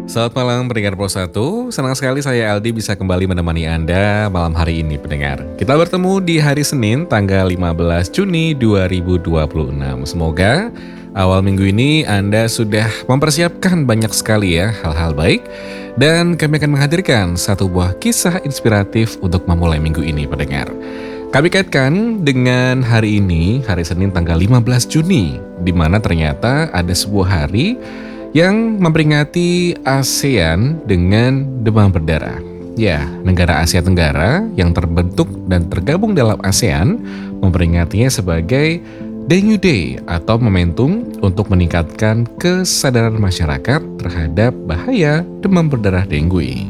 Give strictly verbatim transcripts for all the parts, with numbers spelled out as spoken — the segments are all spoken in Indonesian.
Selamat malam pendengar Pro satu, senang sekali saya Aldi bisa kembali menemani Anda malam hari ini pendengar. Kita bertemu di hari Senin tanggal lima belas Juni dua ribu dua puluh enam. Semoga awal minggu ini Anda sudah mempersiapkan banyak sekali ya hal-hal baik. Dan kami akan menghadirkan satu buah kisah inspiratif untuk memulai minggu ini pendengar. Kami kaitkan dengan hari ini, hari Senin tanggal lima belas Juni, di mana ternyata ada sebuah hari yang memperingati ASEAN dengan demam berdarah. Ya, negara Asia Tenggara yang terbentuk dan tergabung dalam ASEAN memperingatinya sebagai Dengue Day atau momentum untuk meningkatkan kesadaran masyarakat terhadap bahaya demam berdarah dengue.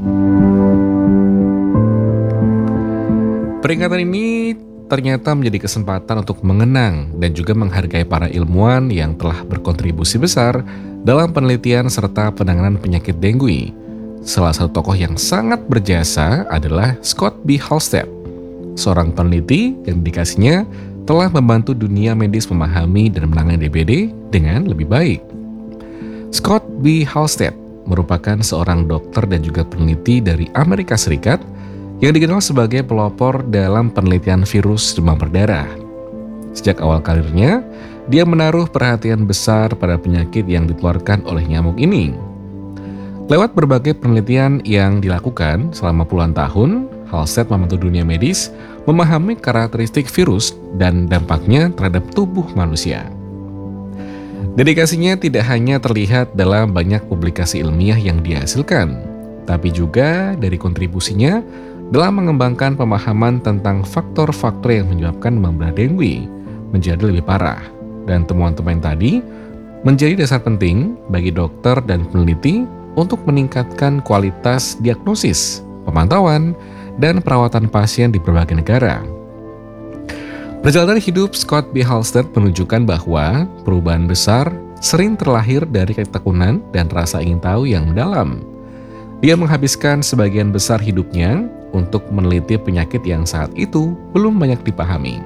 Peringatan ini ternyata menjadi kesempatan untuk mengenang dan juga menghargai para ilmuwan yang telah berkontribusi besar dalam penelitian serta penanganan penyakit dengue. Salah satu tokoh yang sangat berjasa adalah Scott B. Halstead, seorang peneliti yang dedikasinya telah membantu dunia medis memahami dan menangani D B D dengan lebih baik. Scott B. Halstead merupakan seorang dokter dan juga peneliti dari Amerika Serikat yang dikenal sebagai pelopor dalam penelitian virus demam berdarah. Sejak awal karirnya, dia menaruh perhatian besar pada penyakit yang ditularkan oleh nyamuk ini. Lewat berbagai penelitian yang dilakukan selama puluhan tahun, Halstead membantu dunia medis memahami karakteristik virus dan dampaknya terhadap tubuh manusia. Dedikasinya tidak hanya terlihat dalam banyak publikasi ilmiah yang dihasilkan, tapi juga dari kontribusinya dalam mengembangkan pemahaman tentang faktor-faktor yang menyebabkan demam berdarah dengue menjadi lebih parah. Dan temuan-temuan tadi menjadi dasar penting bagi dokter dan peneliti untuk meningkatkan kualitas diagnosis, pemantauan, dan perawatan pasien di berbagai negara. Perjalanan hidup Scott B. Halstead menunjukkan bahwa perubahan besar sering terlahir dari ketekunan dan rasa ingin tahu yang mendalam. Dia menghabiskan sebagian besar hidupnya untuk meneliti penyakit yang saat itu belum banyak dipahami.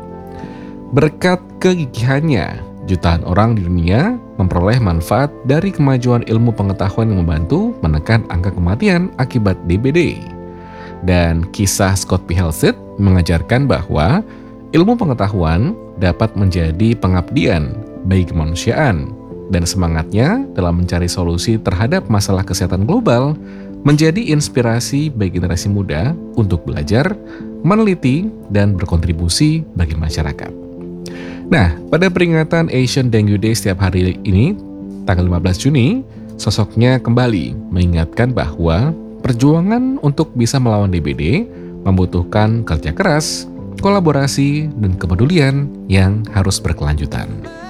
Berkat kegigihannya, jutaan orang di dunia memperoleh manfaat dari kemajuan ilmu pengetahuan yang membantu menekan angka kematian akibat D B D. Dan kisah Scott B. Halstead mengajarkan bahwa ilmu pengetahuan dapat menjadi pengabdian bagi kemanusiaan, dan semangatnya dalam mencari solusi terhadap masalah kesehatan global menjadi inspirasi bagi generasi muda untuk belajar, meneliti, dan berkontribusi bagi masyarakat. Nah, pada peringatan Asian Dengue Day setiap hari ini, tanggal lima belas Juni, sosoknya kembali mengingatkan bahwa perjuangan untuk bisa melawan D B D membutuhkan kerja keras, kolaborasi, dan kepedulian yang harus berkelanjutan.